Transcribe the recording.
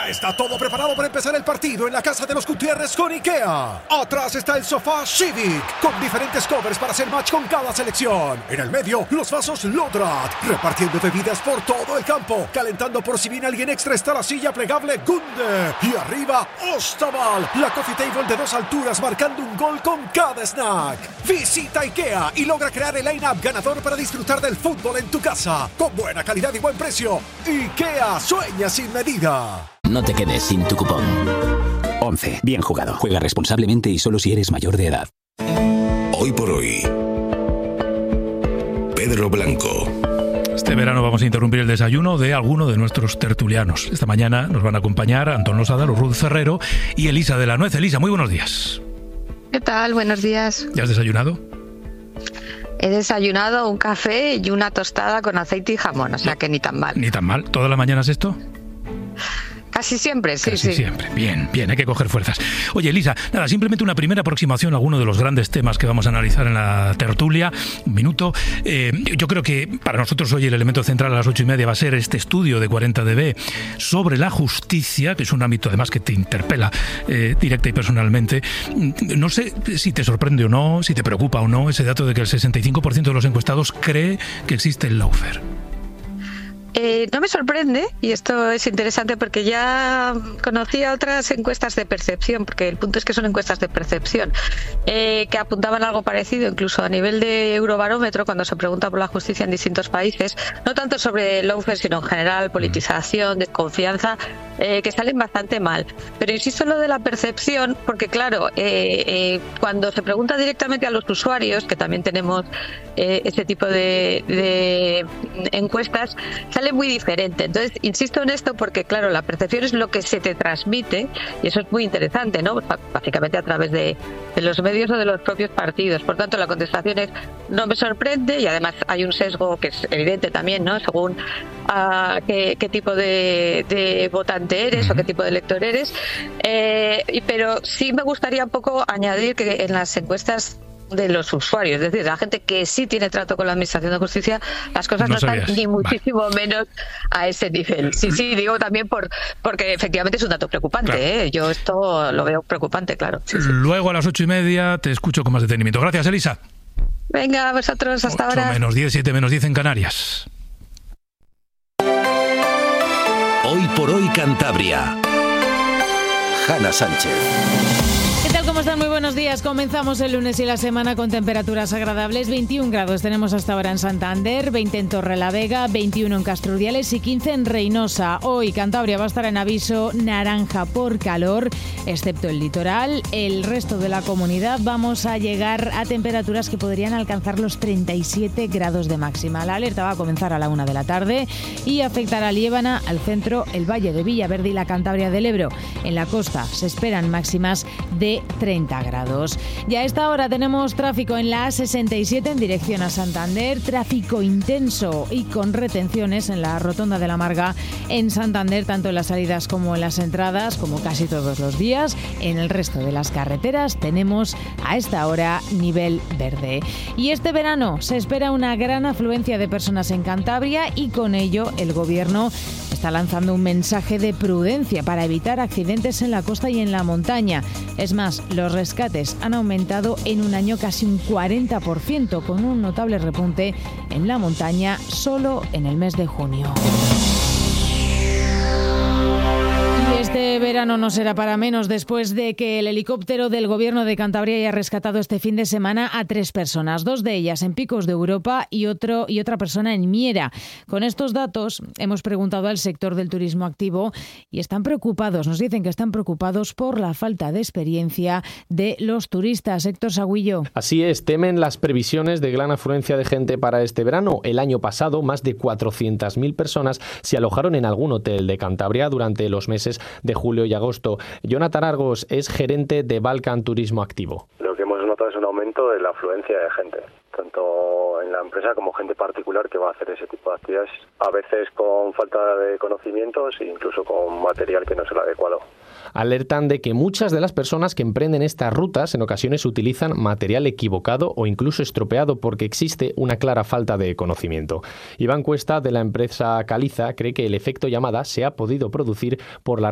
Ya está todo preparado para empezar el partido en la casa de los Gutiérrez con IKEA. Atrás está el sofá Civic, con diferentes covers para hacer match con cada selección. En el medio, los vasos Lodrat, repartiendo bebidas por todo el campo. Calentando por si viene alguien extra está la silla plegable Gunde. Y arriba, Ostaval, la coffee table de 2 alturas marcando un gol con cada snack. Visita IKEA y logra crear el line-up ganador para disfrutar del fútbol en tu casa. Con buena calidad y buen precio. IKEA, sueña sin medida. No te quedes sin tu cupón. 11. Bien jugado. Juega responsablemente y solo si eres mayor de edad. Hoy por hoy, Pedro Blanco. Este verano vamos a interrumpir el desayuno de alguno de nuestros tertulianos. Esta mañana nos van a acompañar Antón Losada, Ruth Ferrero y Elisa de la Nuez. Elisa, muy buenos días. ¿Qué tal? Buenos días. ¿Ya has desayunado? He desayunado un café y una tostada con aceite y jamón, o sea que ni tan mal. Ni tan mal. ¿Todas las mañanas esto? Casi siempre, sí. Casi siempre. Bien, hay que coger fuerzas. Oye, Elisa, nada, simplemente una primera aproximación a alguno de los grandes temas que vamos a analizar en la tertulia. Un minuto. Yo creo que para nosotros hoy el elemento central a las 8:30 va a ser este estudio de 40dB sobre la justicia, que es un ámbito además que te interpela directa y personalmente. No sé si te sorprende o no, si te preocupa o no ese dato de que el 65% de los encuestados cree que existe el lawfare. No me sorprende, y esto es interesante porque ya conocía otras encuestas de percepción, porque el punto es que son encuestas de percepción, que apuntaban algo parecido, incluso a nivel de Eurobarómetro, cuando se pregunta por la justicia en distintos países, no tanto sobre el lawfare, sino en general, politización, desconfianza, que salen bastante mal. Pero insisto en lo de la percepción, porque claro, cuando se pregunta directamente a los usuarios, que también tenemos este tipo de encuestas, sale muy diferente. Entonces, insisto en esto porque, claro, la percepción es lo que se te transmite y eso es muy interesante, ¿no? Básicamente a través de los medios o de los propios partidos. Por tanto, la contestación es no me sorprende y además hay un sesgo que es evidente también, ¿no? Según qué tipo de votante eres o qué tipo de elector eres. Pero sí me gustaría un poco añadir que en las encuestas de los usuarios, es decir, la gente que sí tiene trato con la administración de justicia, las cosas no están ni muchísimo menos a ese nivel. Sí, digo también porque efectivamente es un dato preocupante, claro. Yo esto lo veo preocupante, claro. Sí. Luego a las 8:30 te escucho con más detenimiento. Gracias, Elisa. Venga, a vosotros, hasta ahora. 8-10, 7-10 en Canarias. Hoy por hoy Cantabria. Hanna Sánchez. ¿Qué tal? ¿Cómo están? Muy buenos días. Comenzamos el lunes y la semana con temperaturas agradables. 21 grados tenemos hasta ahora en Santander, 20 en Torrelavega, 21 en Castrudiales y 15 en Reynosa. Hoy Cantabria va a estar en aviso naranja por calor, excepto el litoral. El resto de la comunidad vamos a llegar a temperaturas que podrían alcanzar los 37 grados de máxima. La alerta va a comenzar a la 1 de la tarde y afectará a Liébana, al centro, el Valle de Villaverde y la Cantabria del Ebro. En la costa se esperan máximas de 30 grados. Ya a esta hora tenemos tráfico en la A67 en dirección a Santander, tráfico intenso y con retenciones en la Rotonda de la Marga en Santander, tanto en las salidas como en las entradas, como casi todos los días. En el resto de las carreteras tenemos a esta hora nivel verde. Y este verano se espera una gran afluencia de personas en Cantabria y con ello el Gobierno está lanzando un mensaje de prudencia para evitar accidentes en la costa y en la montaña. Es más, los rescates han aumentado en un año casi un 40%, con un notable repunte en la montaña solo en el mes de junio. Este verano no será para menos después de que el helicóptero del Gobierno de Cantabria haya rescatado este fin de semana a 3 personas, 2 de ellas en Picos de Europa y otra persona en Miera. Con estos datos hemos preguntado al sector del turismo activo y están preocupados, nos dicen que están preocupados por la falta de experiencia de los turistas. Héctor Sagüillo. Así es, temen las previsiones de gran afluencia de gente para este verano. El año pasado, más de 400.000 personas se alojaron en algún hotel de Cantabria durante los meses de julio y agosto. Jonathan Argos es gerente de Balkan Turismo Activo. Lo que hemos notado es un aumento de la afluencia de gente, tanto en la empresa como gente particular que va a hacer ese tipo de actividades, a veces con falta de conocimientos e incluso con material que no es el adecuado. Alertan de que muchas de las personas que emprenden estas rutas en ocasiones utilizan material equivocado o incluso estropeado porque existe una clara falta de conocimiento. Iván Cuesta, de la empresa Caliza, cree que el efecto llamada se ha podido producir por la